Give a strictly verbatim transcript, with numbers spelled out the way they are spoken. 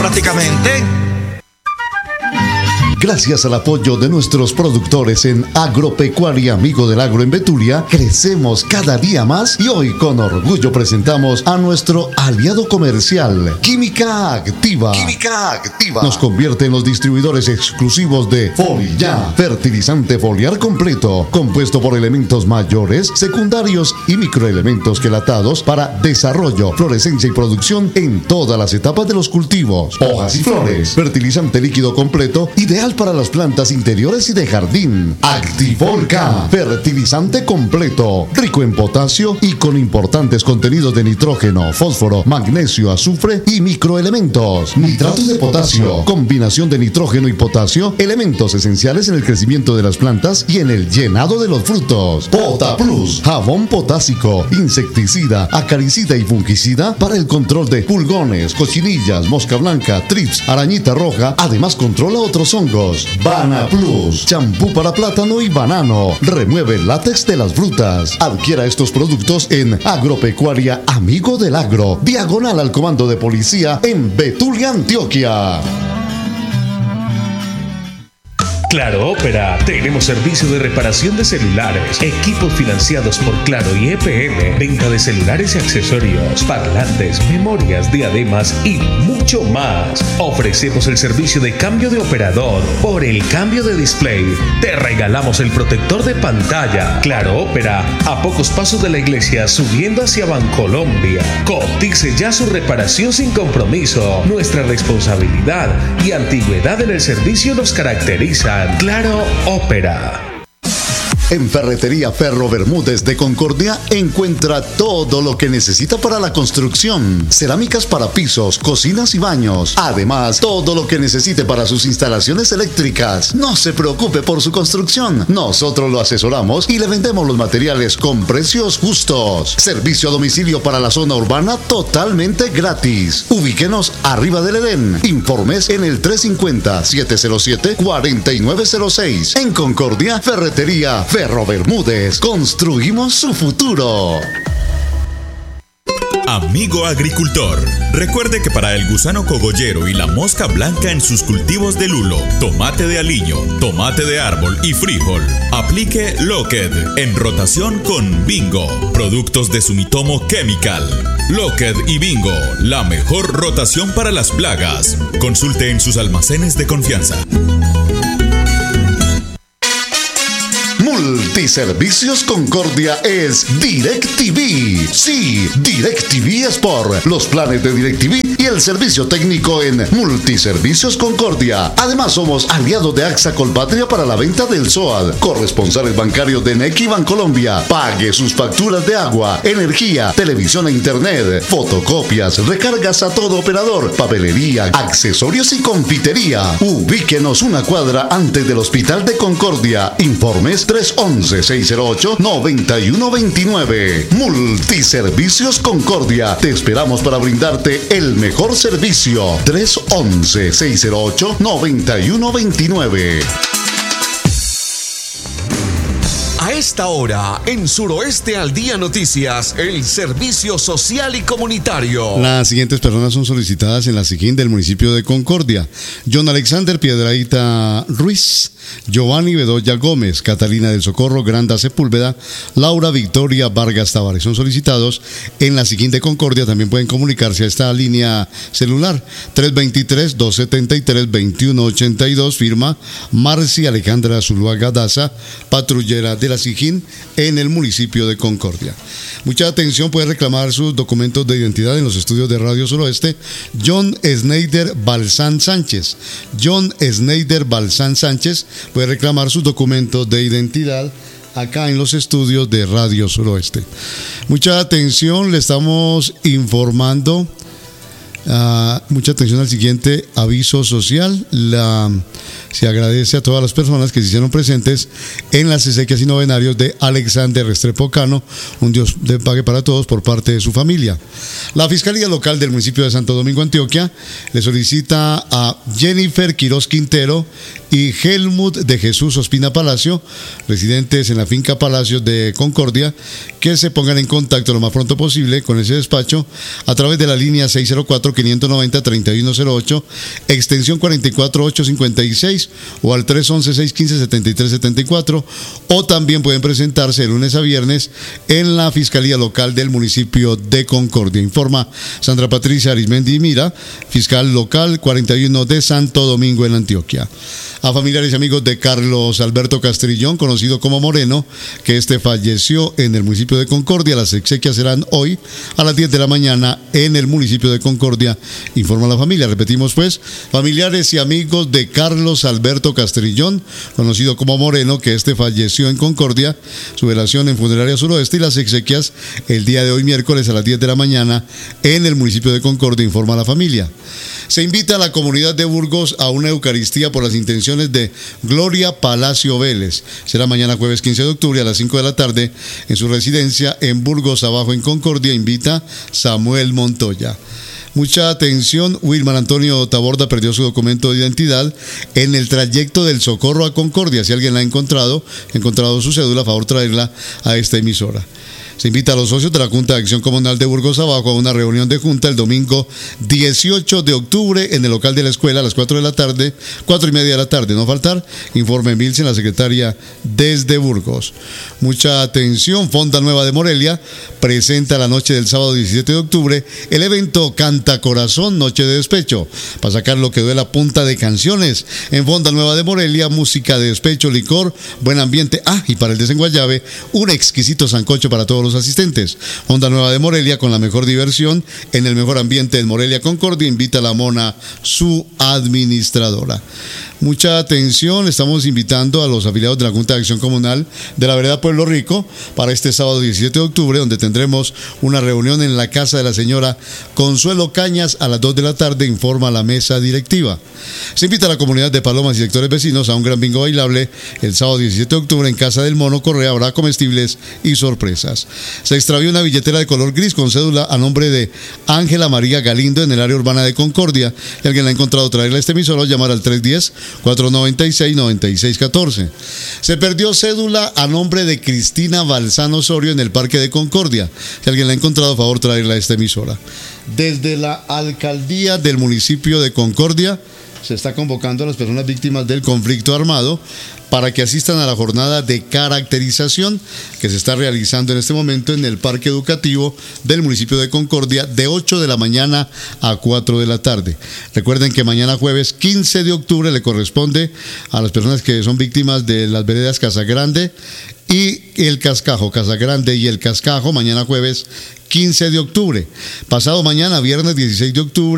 prácticamente. Gracias al apoyo de nuestros productores en Agropecuaria Amigo del Agro en Betulia, crecemos cada día más y hoy con orgullo presentamos a nuestro aliado comercial, Química Activa. Química Activa nos convierte en los distribuidores exclusivos de Folia, fertilizante foliar completo, compuesto por elementos mayores, secundarios y microelementos quelatados para desarrollo, florescencia y producción en todas las etapas de los cultivos, hojas y flores. Fertilizante líquido completo, ideal para las plantas interiores y de jardín. Activolca, fertilizante completo, rico en potasio y con importantes contenidos de nitrógeno, fósforo, magnesio, azufre y microelementos. Nitratos de potasio, combinación de nitrógeno y potasio, elementos esenciales en el crecimiento de las plantas y en el llenado de los frutos. Pota Plus, jabón potásico, insecticida, acaricida y fungicida para el control de pulgones, cochinillas, mosca blanca, trips, arañita roja. Además controla otros hongos. Bana Plus, champú para plátano y banano, remueve el látex de las frutas. Adquiera estos productos en Agropecuaria Amigo del Agro, diagonal al Comando de Policía en Betulia, Antioquia. Claro Ópera, tenemos servicio de reparación de celulares, equipos financiados por Claro y E P M, venta de celulares y accesorios, parlantes, memorias, diademas y mucho más. Ofrecemos el servicio de cambio de operador. Por el cambio de display, te regalamos el protector de pantalla. Claro Ópera, a pocos pasos de la iglesia subiendo hacia Bancolombia. Cotice ya su reparación sin compromiso. Nuestra responsabilidad y antigüedad en el servicio nos caracteriza. Claro Ópera. En Ferretería Ferro Bermúdez de Concordia encuentra todo lo que necesita para la construcción. Cerámicas para pisos, cocinas y baños. Además, todo lo que necesite para sus instalaciones eléctricas. No se preocupe por su construcción. Nosotros lo asesoramos y le vendemos los materiales con precios justos. Servicio a domicilio para la zona urbana totalmente gratis. Ubíquenos arriba del Edén. Informes en el tres cinco cero, siete cero siete, cuatro nueve cero seis. En Concordia, Ferretería Ferro Bermúdez, construimos su futuro. Amigo agricultor, recuerde que para el gusano cogollero y la mosca blanca en sus cultivos de lulo, tomate de aliño, tomate de árbol y frijol, aplique Locked en rotación con Bingo, productos de Sumitomo Chemical. Locked y Bingo, la mejor rotación para las plagas. Consulte en sus almacenes de confianza. Multiservicios Concordia es DirecTV. Sí, DirecTV es por los planes de DirecTV y el servicio técnico en Multiservicios Concordia. Además, somos aliados de AXA Colpatria para la venta del S O A D, corresponsales bancarios de Nequi Bancolombia. Pague sus facturas de agua, energía, televisión e internet, fotocopias, recargas a todo operador, papelería, accesorios y confitería. Ubíquenos una cuadra antes del Hospital de Concordia. Informes tres once, seis cero ocho, noventa y uno veintinueve. Multiservicios Concordia. Te esperamos para brindarte el mejor servicio. tres once, seis cero ocho, noventa y uno veintinueve. A esta hora, en Suroeste al Día Noticias, el servicio social y comunitario. Las siguientes personas son solicitadas en la SIGIN del municipio de Concordia: John Alexander Piedrahita Ruiz, Giovanni Bedoya Gómez, Catalina del Socorro Granda Sepúlveda, Laura Victoria Vargas Tavares. Son solicitados en la SIGIN de Concordia. También pueden comunicarse a esta línea celular tres dos tres, dos siete tres, dos uno ocho dos. Firma Marci Alejandra Zuluaga Daza, patrullera de la SIGIN en el municipio de Concordia. Mucha atención, puede reclamar sus documentos de identidad en los estudios de Radio Suroeste. John Schneider Balsán Sánchez. John Schneider Balsán Sánchez puede reclamar sus documentos de identidad acá en los estudios de Radio Suroeste. Mucha atención, le estamos informando. Uh, mucha atención al siguiente aviso social. La, se agradece a todas las personas que se hicieron presentes en las exequias y novenarios de Alexander Restrepo Cano, un Dios de pague para todos, por parte de su familia. La Fiscalía Local del municipio de Santo Domingo, Antioquia, le solicita a Jennifer Quiroz Quintero y Helmut de Jesús Ospina Palacio, residentes en la finca Palacios de Concordia, que se pongan en contacto lo más pronto posible con ese despacho a través de la línea seis cero cuatro, quinientos noventa, treinta y uno cero ocho, extensión cuarenta y cuatro mil ochocientos cincuenta y seis o al tres once, seiscientos quince, setenta y tres setenta y cuatro, o también pueden presentarse de lunes a viernes en la Fiscalía Local del municipio de Concordia. Informa Sandra Patricia Arismendi Mira, fiscal local cuarenta y uno de Santo Domingo en Antioquia. A familiares y amigos de Carlos Alberto Castrillón, conocido como Moreno, que este falleció en el municipio de Concordia. Las exequias serán hoy a las diez de la mañana en el municipio de Concordia, informa la familia. Repetimos pues, familiares y amigos de Carlos Alberto Castrillón, conocido como Moreno, que este falleció en Concordia, su velación en Funeraria Suroeste y las exequias el día de hoy miércoles a las diez de la mañana en el municipio de Concordia, informa la familia. Se invita a la comunidad de Burgos a una Eucaristía por las intenciones de Gloria Palacio Vélez. Será mañana jueves quince de octubre a las cinco de la tarde en su residencia en Burgos Abajo en Concordia. Invita Samuel Montoya. Mucha atención, Wilmar Antonio Taborda perdió su documento de identidad en el trayecto del Socorro a Concordia. Si alguien la ha encontrado, ha encontrado su cédula, a favor traerla a esta emisora. Se invita a los socios de la Junta de Acción Comunal de Burgos Abajo a una reunión de junta el domingo dieciocho de octubre en el local de la escuela a las cuatro de la tarde, cuatro y media de la tarde. No faltar, informe Milsen, la secretaria desde Burgos. Mucha atención, Fonda Nueva de Morelia presenta la noche del sábado diecisiete de octubre el evento Canta Corazón, Noche de Despecho, para sacar lo que duele a punta de canciones. En Fonda Nueva de Morelia, música de despecho, licor, buen ambiente. Ah, y para el desenguayabe, un exquisito sancocho para todos los asistentes. Fonda Nueva de Morelia, con la mejor diversión en el mejor ambiente en Morelia Concordia, invita a la Mona, su administradora. Mucha atención, estamos invitando a los afiliados de la Junta de Acción Comunal de la Vereda Pueblo Rico para este sábado diecisiete de octubre, donde tendremos una reunión en la casa de la señora Consuelo Cañas a las dos de la tarde, informa la mesa directiva. Se invita a la comunidad de Palomas y sectores vecinos a un gran bingo bailable el sábado diecisiete de octubre en casa del Mono Correa. Habrá comestibles y sorpresas. Se extravió una billetera de color gris con cédula a nombre de Ángela María Galindo en el área urbana de Concordia. Si alguien la ha encontrado, traerla a este emisor o llamar al tres uno cero, cuatro nueve seis, nueve seis uno cuatro. Se perdió cédula a nombre de Cristina Balzano Osorio en el Parque de Concordia. Si alguien la ha encontrado, a favor traerla a esta emisora. Desde la alcaldía del municipio de Concordia se está convocando a las personas víctimas del conflicto armado para que asistan a la jornada de caracterización que se está realizando en este momento en el Parque Educativo del municipio de Concordia de ocho de la mañana a cuatro de la tarde. Recuerden que mañana jueves quince de octubre le corresponde a las personas que son víctimas de las veredas Casagrande y el Cascajo, Casagrande y el Cascajo, mañana jueves quince de octubre. Pasado mañana, viernes dieciséis de octubre,